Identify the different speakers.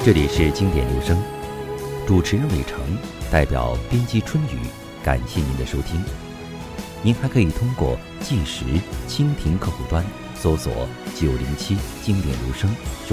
Speaker 1: 这里是经典留声，主持人伟成，代表编辑春雨，感谢您的收听。您还可以通过计时蜻蜓客户端搜索907经典留声